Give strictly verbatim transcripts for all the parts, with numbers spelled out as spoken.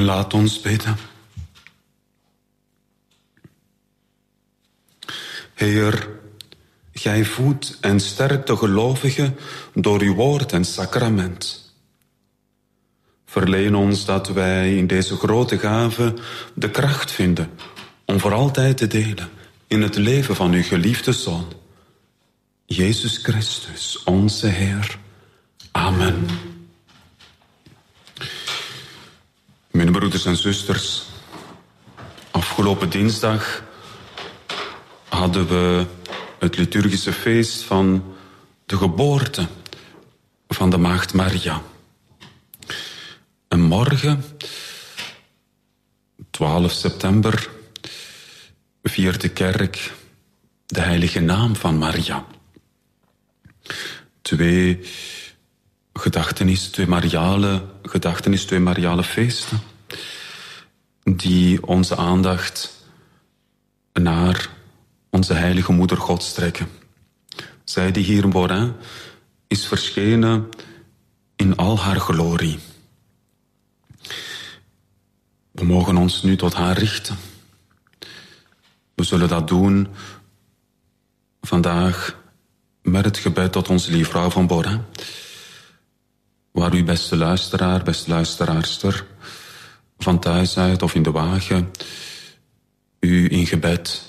Laat ons bidden. Heer, gij voedt en sterkt de gelovigen door uw woord en sacrament. Verleen ons dat wij in deze grote gave de kracht vinden om voor altijd te delen in het leven van uw geliefde Zoon, Jezus Christus, onze Heer. Amen. Mijn broeders en zusters, afgelopen dinsdag hadden we het liturgische feest van de geboorte van de Maagd Maria. En morgen, twaalf september, viert de kerk de heilige naam van Maria. Twee gedachtenis, twee mariale, gedachtenis, twee mariale feesten die onze aandacht naar onze heilige moeder God strekken. Zij die hier in Borin is verschenen in al haar glorie. We mogen ons nu tot haar richten. We zullen dat doen vandaag met het gebed tot onze lieve vrouw van Borin, waar u, beste luisteraar, beste luisteraarster, van thuis uit of in de wagen, u in gebed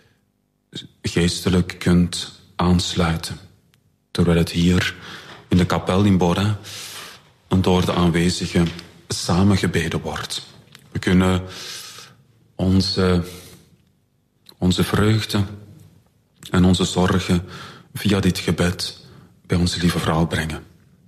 geestelijk kunt aansluiten, terwijl het hier in de kapel in Borin door de aanwezigen samen gebeden wordt. We kunnen onze, onze vreugde en onze zorgen via dit gebed bij onze lieve vrouw brengen.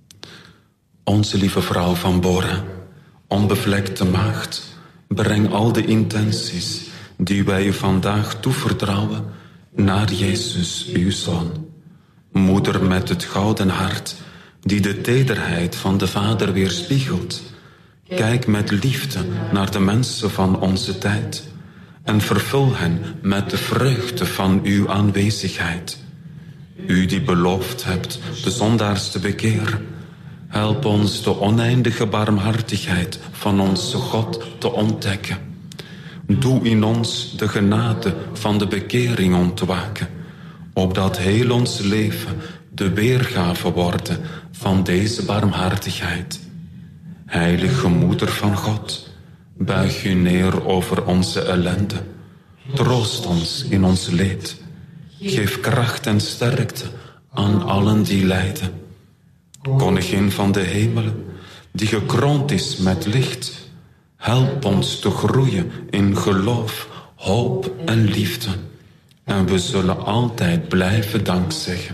Onze lieve vrouw van Borin, onbevlekte maagd, breng al de intenties die wij u vandaag toevertrouwen naar Jezus, uw Zoon. Moeder met het gouden hart, die de tederheid van de Vader weerspiegelt. Kijk met liefde naar de mensen van onze tijd en vervul hen met de vreugde van uw aanwezigheid. U die beloofd hebt de zondaars te bekeren, help ons de oneindige barmhartigheid van onze God te ontdekken. Doe in ons de genade van de bekering ontwaken, opdat heel ons leven de weergave worden van deze barmhartigheid. Heilige Moeder van God, buig u neer over onze ellende. Troost ons in ons leed. Geef kracht en sterkte aan allen die lijden. Koningin van de hemelen, die gekroond is met licht, help ons te groeien in geloof, hoop en liefde. En we zullen altijd blijven dankzeggen.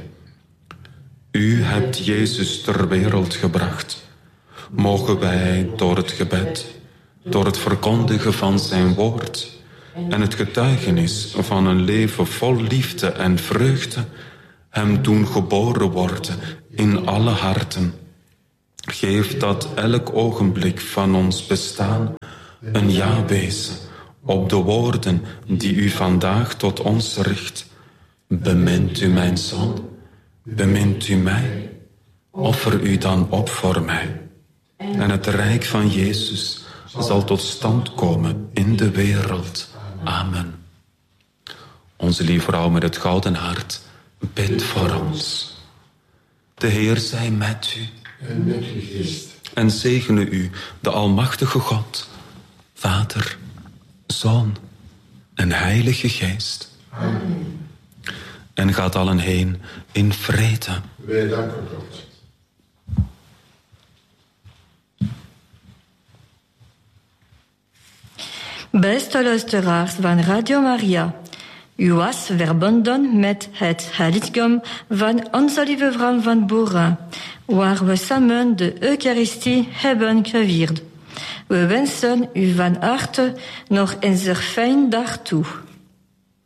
U hebt Jezus ter wereld gebracht. Mogen wij door het gebed, door het verkondigen van zijn woord en het getuigenis van een leven vol liefde en vreugde hem doen geboren worden in alle harten. Geef dat elk ogenblik van ons bestaan een ja wezen op de woorden die u vandaag tot ons richt. Bemint u mijn zoon, bemint u mij, offer u dan op voor mij. En het rijk van Jezus zal tot stand komen in de wereld. Amen. Onze lieve vrouw met het gouden hart, bid voor ons. De Heer zij met u. En met uw geest. En zegene u, de almachtige God, Vader, Zoon en Heilige Geest. Amen. En gaat allen heen in vrede. Wij danken God. Beste luisteraars van Radio Maria, u was verbonden met het heiligdom van Onze Lieve Vrouw van Borin, waar we samen de Eucharistie hebben gevierd. We wensen u van harte nog een zeer fijn dag toe.